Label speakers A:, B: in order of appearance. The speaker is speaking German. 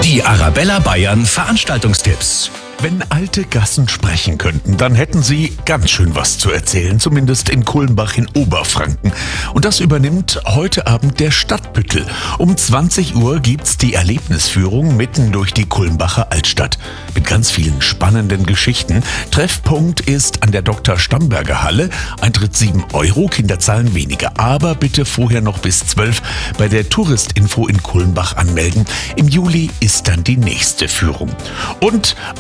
A: Die Arabella Bayern Veranstaltungstipps.
B: Wenn alte Gassen sprechen könnten, dann hätten sie ganz schön was zu erzählen, zumindest in Kulmbach in Oberfranken. Und das übernimmt heute Abend der Stadtbüttel. Um 20 Uhr gibt's die Erlebnisführung mitten durch die Kulmbacher Altstadt. Mit ganz vielen spannenden Geschichten. Treffpunkt ist an der Dr. Stamberger Halle. Eintritt 7 €, Kinder zahlen weniger. Aber bitte vorher noch bis 12 bei der Touristinfo in Kulmbach anmelden. Im Juli ist dann die nächste Führung. Und